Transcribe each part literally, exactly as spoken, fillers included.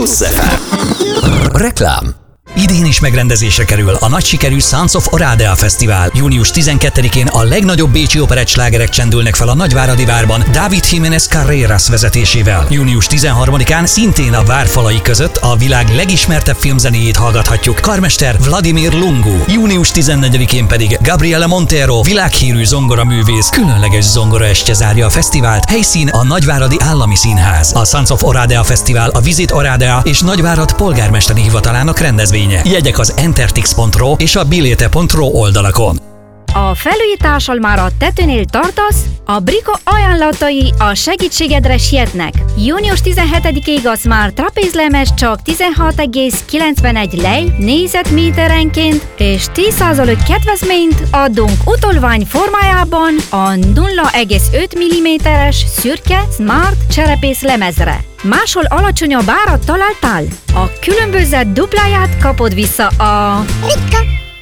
Plusz ef em. Reklám. Idén is megrendezésre kerül a nagy sikerű Sons of Oradea Fesztivál. június tizenkettedikén a legnagyobb bécsi operettslágerek csendülnek fel a Nagyváradi Várban David Jiménez Carreras vezetésével. június tizenharmadikán szintén a vár falai között a világ legismertebb filmzenéjét hallgathatjuk, karmester Vladimir Lungu. június tizennegyedikén pedig Gabriela Montero, világhírű zongoraművész, különleges zongoraestje zárja a fesztivált, helyszín a Nagyváradi Állami Színház. A Sons of Oradea Fesztivál a Visit Oradea és Nagyvárad polgármesteri hivatalának rendezvénye. Jegyek az entertix pont ro és a bilete pont ro oldalakon. A felújítással már a tetőnél tartasz? A Brico ajánlatai a segítségedre sietnek. június tizenhetedikéig az már trapézlemes csak tizenhat egész kilencvenegy lej négyzetméterenként, és tíz százalék kedvezményt adunk utolvány formájában a nulla egész öt milliméteres szürke Smart cserepész lemezre. Máshol alacsonyabb árat találtál? A különbözet dupláját kapod vissza a... Ritka.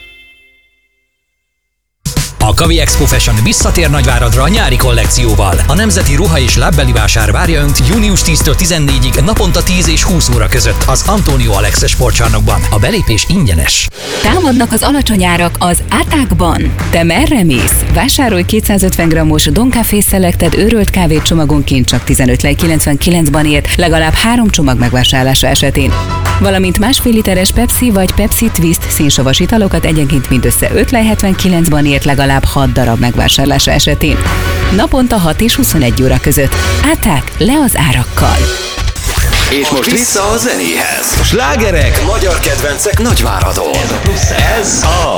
A Kavi Expo Fashion visszatér Nagyváradra a nyári kollekcióval. A nemzeti ruha és lábbeli vásár várja Önt június tíztől tizennégyig naponta tíz és húsz óra között az Antonio Alexe sportcsarnokban. A belépés ingyenes. Támadnak az alacsony árak az Átákban. Te merre mész? Vásárolj kétszázötven grammos Don Café Selected őrölt kávét csomagonként csak tizenöt lej kilencvenkilencben ért, legalább három csomag megvásárlása esetén. Valamint másfél literes Pepsi vagy Pepsi Twist szénsavas italokat egyenként mindössze öt lej hetvenkilencben ért, legalább hat darab megvásárlása esetén. Naponta hat és huszonegy óra között. Áták, le az árakkal! És most vissza a zenéhez. Slágerek, magyar kedvencek Nagyváradon. Ez a